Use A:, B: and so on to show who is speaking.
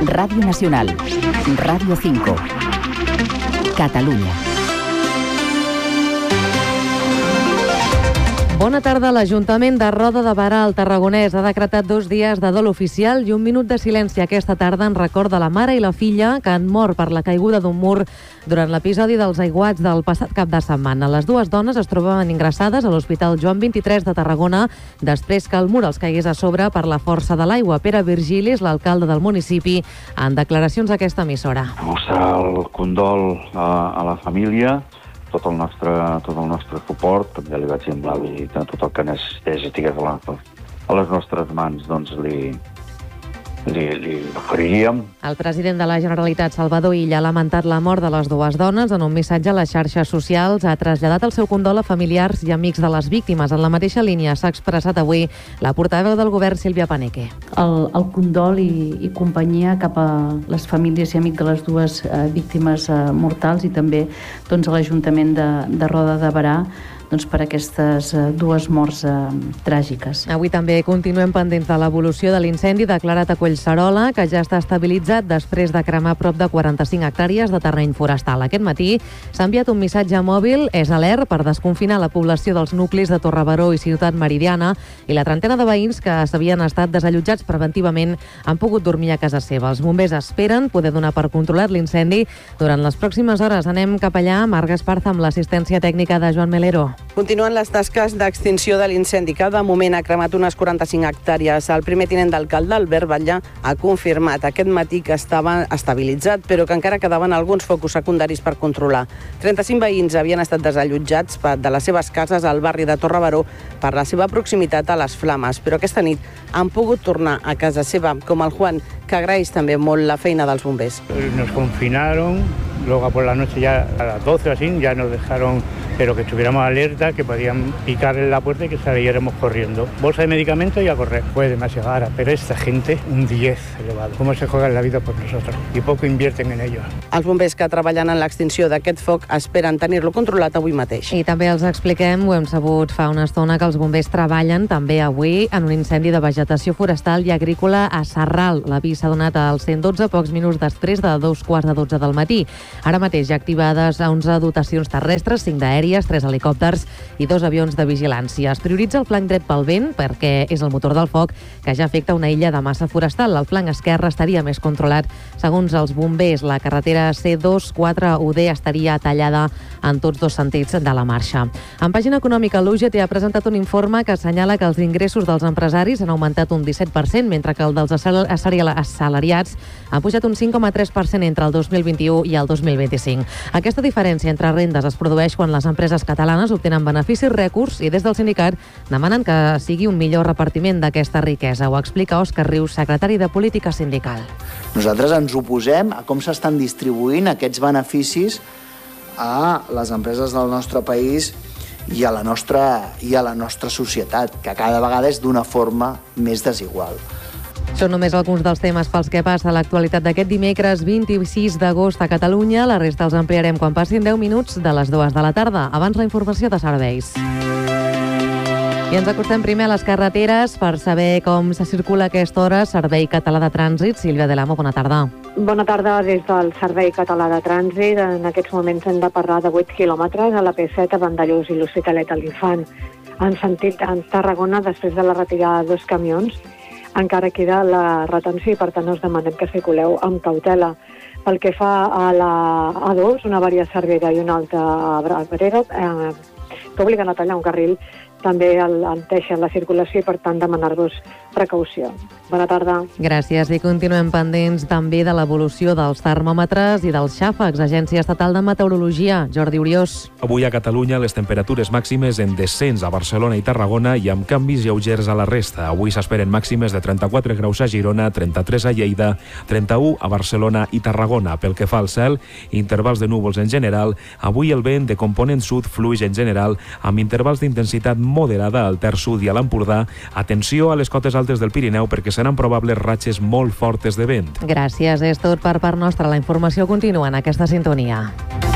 A: Radio Nacional, Radio 5, Catalunya.
B: Bona tarda. L'Ajuntament de Roda de Berà, al Tarragonès, ha decretat 2 dies de dol oficial i 1 minut de silenci aquesta tarda en record de la mare i la filla que han mort per la caiguda d'un mur durant l'episodi dels aiguats del passat cap de setmana. Les dues dones es trobaven ingressades a l'Hospital Joan 23 de Tarragona després que el mur els caigués a sobre per la força de l'aigua. Pere Virgilis, l'alcalde del municipi, en declaracions a aquesta emissora.
C: Mostrar el condol a la família, tot el nostre suport. També li vaig dir amb l'avi que tot el que estigués a les nostres mans doncs li oferiríem.
B: El president de la Generalitat, Salvador Illa, ha lamentat la mort de les dues dones. En un missatge a les xarxes socials ha traslladat el seu condol a familiars i amics de les víctimes. En la mateixa línia s'ha expressat avui la portaveu del govern, Sílvia Paneque.
D: El condol i companyia cap a les famílies i amics de les dues víctimes mortals i també doncs, a l'Ajuntament de Roda de Berà per aquestes dues morts tràgiques.
B: Avui també continuem pendents de l'evolució de l'incendi declarat a Collserola, que ja està estabilitzat després de cremar prop de 45 hectàrees de terreny forestal. Aquest matí s'ha enviat un missatge mòbil, és alert, per desconfinar la població dels nuclis de Torrebaró i Ciutat Meridiana, i la trentena de veïns que s'havien estat desallotjats preventivament han pogut dormir a casa seva. Els bombers esperen poder donar per controlat l'incendi durant les pròximes hores. Anem cap allà, Marc Esparza, amb l'assistència tècnica de Joan Melero.
E: Continuen les tasques d'extinció de l'incendi, que de moment ha cremat unes 45 hectàrees. El primer tinent d'alcalde, Albert Batlle, ha confirmat aquest matí que estava estabilitzat, però que encara quedaven alguns focus secundaris per controlar. 35 veïns havien estat desallotjats de les seves cases al barri de Torrebaró per la seva proximitat a les flames, però aquesta nit han pogut tornar a casa seva, com el Juan, que agraeix també molt la feina dels bombers.
F: Nos confinaron, luego por la noche ya a las 12 así ya nos dejaron, pero que estuviéramos alerta, que podían picar en la puerta y que saliéramos corriendo. Bolsa de medicamentos y a correr. Fue demasiado cara, pero esta gente, un 10 elevado. ¿Cómo se juegan la vida por nosotros? Y poco invierten en ello.
E: Els bombers que treballen en l'extinció d'aquest foc esperen tenir-lo controlat avui mateix.
B: I també els expliquem, ho hem sabut fa una estona, que els bombers treballen també avui en un incendi de vegetació forestal i agrícola a Sarral. L'avís s'ha donat al 112 pocs minuts després de 2:15 del matí. Ara mateix hi ha activades 11 dotacions terrestres, 5 d'aèries, 3 helicòpters i 2 avions de vigilància. Es prioritza el flanc dret pel vent perquè és el motor del foc que ja afecta una illa de massa forestal. El flanc esquerre estaria més controlat. Segons els bombers, la carretera C24 UD estaria tallada en tots dos sentits de la marxa. En pàgina econòmica, l'UGT ha presentat un informe que assenyala que els ingressos dels empresaris han augmentat un 17%, mentre que el dels assalariats ha pujat un 5,3% entre el 2021 i el 2025. Aquesta diferència entre rendes es produeix quan les empreses catalanes obtenen beneficis rècords i des del sindicat demanen que sigui un millor repartiment d'aquesta riquesa. Ho explica Òscar Rius, secretari de Política Sindical.
G: Nosaltres ens oposem a com s'estan distribuint aquests beneficis a les empreses del nostre país i a la nostra societat, que cada vegada és d'una forma més desigual.
B: Són només alguns dels temes pels que passa l'actualitat d'aquest dimecres 26 d'agost a Catalunya. La resta els ampliarem quan passin 10 minuts de les 2 de la tarda. Abans, la informació de serveis. I ens acostem primer a les carreteres per saber com se circula a aquesta hora. Servei Català de Trànsit. Sílvia de l'Amo, bona tarda.
H: Bona tarda des del Servei Català de Trànsit. En aquests moments hem de parlar de 8 quilòmetres a la P7 a Vandellòs i l'Hospitalet a l'Infant. En sentit en Tarragona, després de la retirada de 2 camions, encara queda la retenció i per tant us demanem que circuleu amb cautela. Pel que fa a la A2, una varia a Cervera i una altra a Brera, que obliguen a tallar un carril, també enteixen la circulació i per tant demanar-vos precaució. Bona tarda.
B: Gràcies i continuem pendents també de l'evolució dels termòmetres i dels xàfecs. Agència Estatal de Meteorologia, Jordi Oriós.
I: Avui a Catalunya les temperatures màximes en descens a Barcelona i Tarragona i amb canvis lleugers a la resta. Avui s'esperen màximes de 34 graus a Girona, 33 a Lleida, 31 a Barcelona i Tarragona. Pel que fa al cel, intervals de núvols en general. Avui el vent de component sud fluix en general amb intervals d'intensitat moderada al Ter Sud i a l'Empordà. Atenció a les cotes altes del Pirineu perquè seran probables ratxes molt fortes de vent.
B: Gràcies, és tot per part nostra. La informació continua en aquesta sintonia.